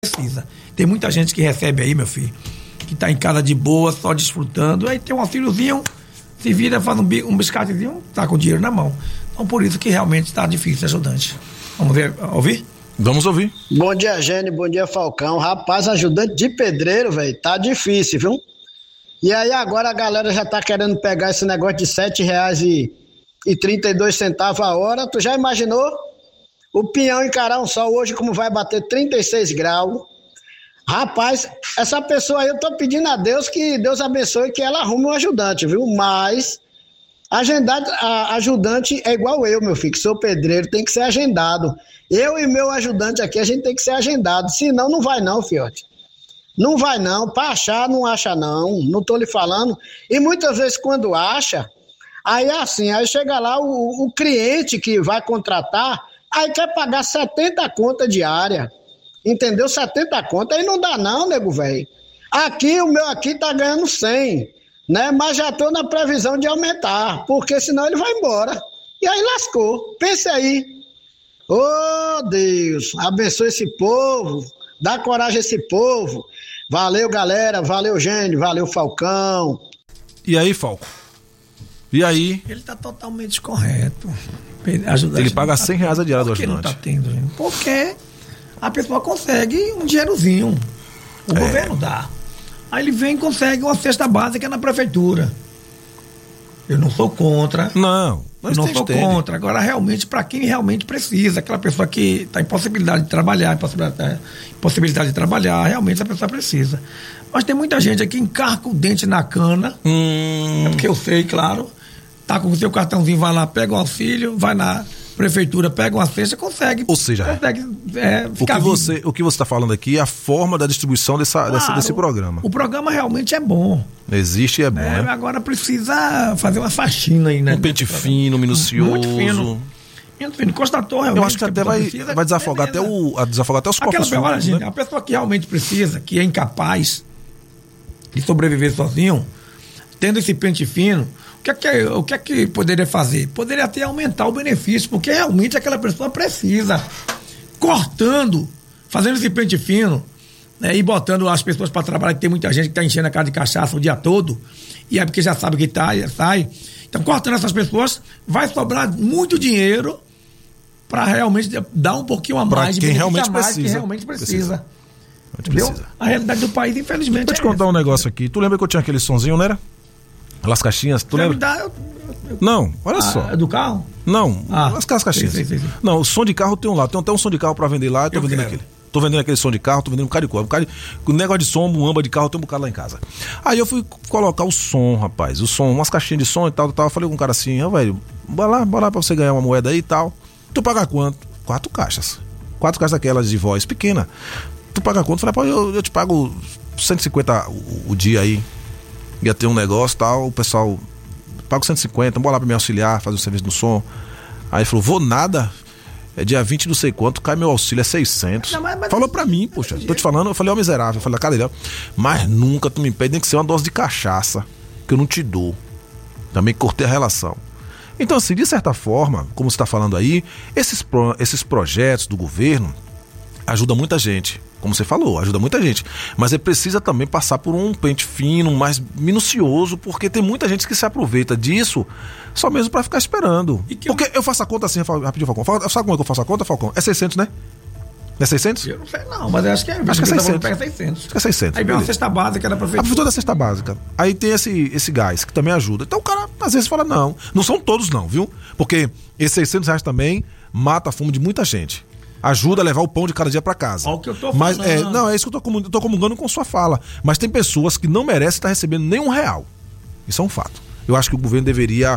precisa. Tem muita gente que recebe aí, meu filho, que tá em casa de boa, só desfrutando, aí tem um auxíliozinho, se vira, faz um biscatezinho, tá com dinheiro na mão. Então, por isso que realmente tá difícil, ajudante. Vamos ver, ouvir? Vamos ouvir. Bom dia, Gênio, bom dia, Falcão. Rapaz, ajudante de pedreiro, velho, tá difícil, viu? E aí agora a galera já tá querendo pegar esse negócio de R$7,32 a hora. Tu já imaginou? O pinhão encarar um sol hoje como vai bater 36 graus. Rapaz, essa pessoa aí eu tô pedindo a Deus que Deus abençoe que ela arrume um ajudante, viu? Mas a ajudante é igual eu, meu filho, que sou pedreiro, tem que ser agendado. Eu e meu ajudante aqui, a gente tem que ser agendado, senão não vai não, fiote. Não vai não, pra achar não acha não tô lhe falando. E muitas vezes quando acha, aí é assim, aí chega lá o cliente que vai contratar, aí quer pagar 70 contas diária, entendeu? 70 contas, aí não dá não, nego velho. Aqui, o meu aqui tá ganhando 100, né? Mas já tô na previsão de aumentar, porque senão ele vai embora. E aí lascou, pense aí. Ô Deus, abençoe esse povo, dá coragem a esse povo. Valeu, galera, valeu, Gênio, valeu, Falcão. E aí, Falco? E aí? Ele tá totalmente correto. Ele paga R$100 a diária do ajudante. Por que não tá tendo, gente? Porque a pessoa consegue um dinheirozinho. O governo dá. Aí ele vem e consegue uma cesta básica na prefeitura. Eu não sou contra. Não, eu não sou contra. Agora, realmente, para quem realmente precisa, aquela pessoa que está em possibilidade de trabalhar, realmente a pessoa precisa. Mas tem muita gente aqui que encarca o dente na cana. É porque eu sei, claro. Tá com o seu cartãozinho, vai lá, pega o auxílio, vai na prefeitura, pega uma cesta, consegue. Ou seja, ficar o que você está falando aqui é a forma da distribuição desse programa. O programa realmente é bom. Existe e é bom, né? Agora precisa fazer uma faxina aí, né? Um pente fino, minucioso. Muito fino. Muito fino. Constatou realmente. Eu acho que até vai desafogar até os cofres. Né? A pessoa que realmente precisa, que é incapaz de sobreviver sozinho, tendo esse pente fino, o que é que poderia fazer? Poderia até aumentar o benefício, porque realmente aquela pessoa precisa. Cortando, fazendo esse pente fino, né, e botando as pessoas para trabalhar, que tem muita gente que está enchendo a cara de cachaça o dia todo, e é porque já sabe que sai. Então, cortando essas pessoas, vai sobrar muito dinheiro para realmente dar um pouquinho a mais de benefício a quem realmente precisa. A realidade do país, infelizmente. Vou te contar um negócio aqui. Tu lembra que eu tinha aquele sonzinho, não era? Aquelas caixinhas, tu lembra? Não, olha só. É do carro? Não, aquelas caixinhas. Sim. Não, o som de carro tem um lá. Tem até um som de carro pra vender lá. Tô vendendo aquele som de carro, tô vendendo um bocado de coisa. O negócio de som, um amba de carro, tem um bocado lá em casa. Aí eu fui colocar o som, rapaz. O som, umas caixinhas de som e tal. Eu falei com um cara assim, velho, bora lá pra você ganhar uma moeda aí e tal. Tu paga quanto? 4 caixas. 4 caixas daquelas de voz pequena. Tu paga quanto? Eu falei, eu te pago 150 o dia aí. Ia ter um negócio e tal, o pessoal paga 150, bora lá pra me auxiliar, fazer o serviço do som. Aí falou, vou nada, é dia 20 não sei quanto, cai meu auxílio, é 600. Não, falou pra mim, poxa, tô te falando, eu falei, miserável, eu falei, cara dele, mas nunca tu me impede nem que ser uma dose de cachaça, que eu não te dou. Também cortei a relação. Então assim, de certa forma, como você tá falando aí, esses projetos do governo ajudam muita gente. Como você falou, ajuda muita gente. Mas ele precisa também passar por um pente fino, mais minucioso, porque tem muita gente que se aproveita disso só mesmo pra ficar esperando. Porque eu faço a conta assim, rapidinho, Falcão. Sabe como é que eu faço a conta, Falcão? É 600, né? Não é 600? Eu não sei não, mas eu acho que é 600. Pega 600. Acho que é 600. Aí vem uma cesta básica da prefeitura. A prefeitura da cesta básica. Aí tem esse gás, que também ajuda. Então o cara, às vezes, fala, não são todos não, viu? Porque esses R$600 também mata a fome de muita gente. Ajuda a levar o pão de cada dia para casa. Olha o que eu tô mas falando. é isso que eu tô comungando com sua fala. Mas tem pessoas que não merecem estar recebendo nem R$1. Isso é um fato. Eu acho que o governo deveria,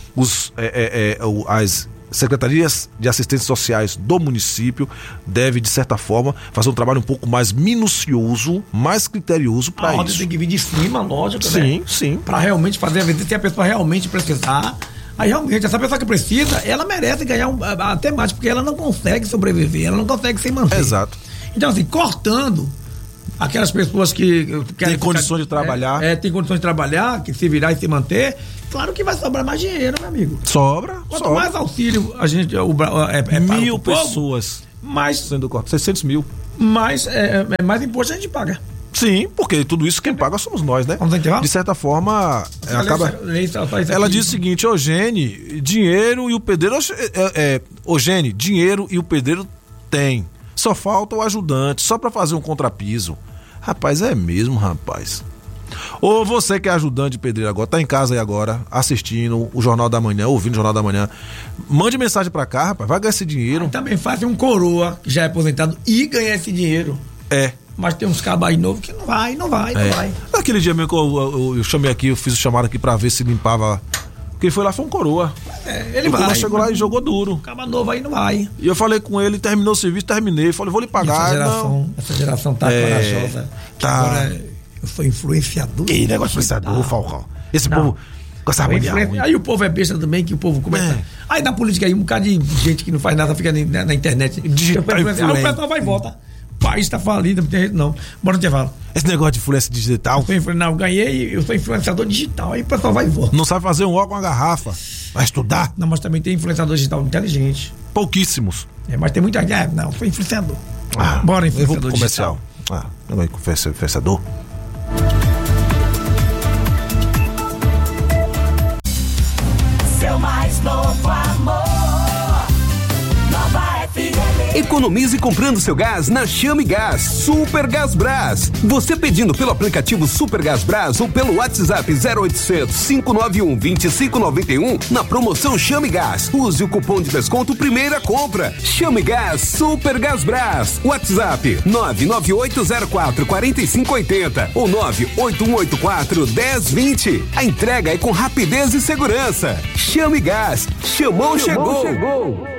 as secretarias de assistências sociais do município deve, de certa forma, fazer um trabalho um pouco mais minucioso, mais criterioso para isso. A ordem tem que vir de cima, lógico, sim, né? Sim. Para realmente fazer a visita, se a pessoa realmente precisar. Aí realmente, essa pessoa que precisa, ela merece ganhar até mais, porque ela não consegue sobreviver, ela não consegue se manter. Exato. Então, assim, cortando aquelas pessoas que querem tem condições de trabalhar. Tem condições de trabalhar, que se virar e se manter, claro que vai sobrar mais dinheiro, meu amigo. Quanto sobra. Mais auxílio a gente. 1.000 pessoas mais sendo cortadas. 600 mil. Mas mais imposto a gente paga. Sim, porque tudo isso quem paga somos nós, né? Vamos intervalo? De certa forma, ela diz o seguinte: Eugênio, dinheiro e o pedreiro. Eugênio, dinheiro e o pedreiro tem. Só falta o ajudante, só pra fazer um contrapiso. Rapaz, é mesmo, rapaz. Ou você que é ajudante de pedreiro agora, tá em casa aí agora, assistindo o Jornal da Manhã, ouvindo o Jornal da Manhã, mande mensagem pra cá, rapaz, vai ganhar esse dinheiro. Aí também faz um coroa, que já é aposentado, e ganhar esse dinheiro. Mas tem uns cabos aí novos que não vai. Naquele dia mesmo que eu chamei aqui, eu fiz o chamado aqui pra ver se limpava. Quem foi lá foi um coroa. Ele vai. Chegou lá e jogou duro. Caba novo aí não vai. E eu falei com ele, terminou o serviço, terminei. Falei, vou lhe pagar. Essa geração tá corajosa. Tá. Agora eu sou influenciador. Que negócio influenciador, Falcão. Esse povo gostava muito. Aí o povo é besta também, que o povo começa. Aí na política aí, um bocado de gente que não faz nada fica na internet. Digital influência. Aí o pessoal vai e volta. O país tá falido, não tem jeito não. Bora no intervalo. Esse negócio de influência digital. Eu ganhei, eu sou influenciador digital. Aí o pessoal vai e volta. Não sabe fazer um ó com uma garrafa. Vai estudar. Não, mas também tem influenciador digital inteligente. Pouquíssimos. Mas tem muita gente. Não, foi influenciador. Bora, influenciador. Eu vou pro comercial. Negócio de influenciador. Seu mais novo amor. Economize comprando seu gás na Chame Gás Super Gás Brás. Você pedindo pelo aplicativo Super Gás Brás ou pelo WhatsApp 0800 591 2591 na promoção Chame Gás. Use o cupom de desconto Primeira Compra. Chame Gás Super Gás Brás. WhatsApp 998044580 ou 981841020. A entrega é com rapidez e segurança. Chame Gás. Chamou, chegou.